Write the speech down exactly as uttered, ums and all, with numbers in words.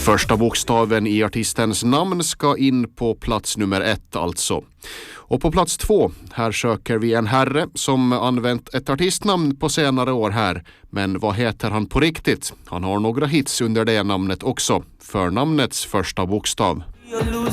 Första bokstaven i artistens namn ska in på plats nummer ett alltså. Och på plats två, här söker vi en herre som använt ett artistnamn på senare år här. Men vad heter han på riktigt? Han har några hits under det namnet också. Förnamnets första bokstav.